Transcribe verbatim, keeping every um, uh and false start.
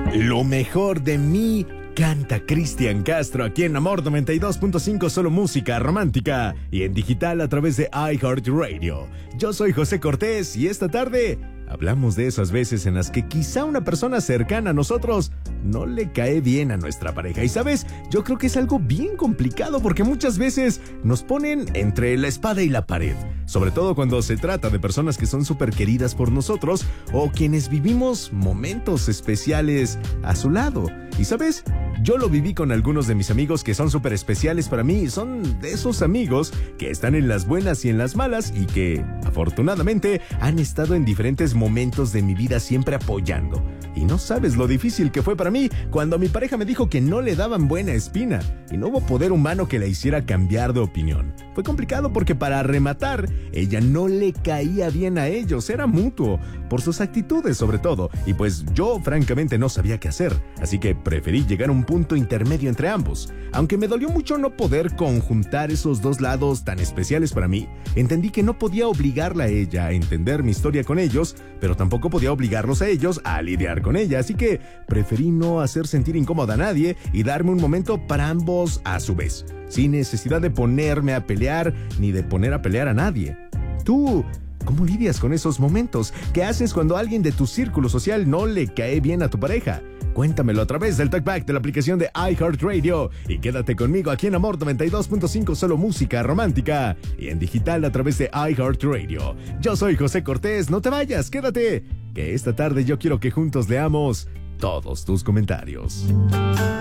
Lo mejor de mí canta Cristian Castro aquí en Amor noventa y dos punto cinco, solo música romántica y en digital a través de iHeartRadio. Yo soy José Cortés y esta tarde hablamos de esas veces en las que quizá una persona cercana a nosotros no le cae bien a nuestra pareja. Y sabes, yo creo que es algo bien complicado porque muchas veces nos ponen entre la espada y la pared. Sobre todo cuando se trata de personas que son súper queridas por nosotros o quienes vivimos momentos especiales a su lado. Y sabes, yo lo viví con algunos de mis amigos que son súper especiales para mí. Son de esos amigos que están en las buenas y en las malas y que, afortunadamente, han estado en diferentes momentos de mi vida siempre apoyando. Y no sabes lo difícil que fue para mí cuando mi pareja me dijo que no le daban buena espina y no hubo poder humano que la hiciera cambiar de opinión. Fue complicado porque para rematar, ella no le caía bien a ellos, era mutuo, por sus actitudes sobre todo, y pues yo francamente no sabía qué hacer, así que preferí llegar a un punto intermedio entre ambos. Aunque me dolió mucho no poder conjuntar esos dos lados tan especiales para mí, entendí que no podía obligarla a ella a entender mi historia con ellos, pero tampoco podía obligarlos a ellos a lidiar con ella, así que preferí no hacer sentir incómoda a nadie y darme un momento para ambos a su vez, sin necesidad de ponerme a pelear ni de poner a pelear a nadie. ¿Tú cómo lidias con esos momentos? ¿Qué haces cuando a alguien de tu círculo social no le cae bien a tu pareja? Cuéntamelo a través del talkback de la aplicación de iHeartRadio y quédate conmigo aquí en Amor noventa y dos punto cinco, solo música romántica y en digital a través de iHeartRadio. Yo soy José Cortés, no te vayas, quédate, que esta tarde yo quiero que juntos leamos todos tus comentarios.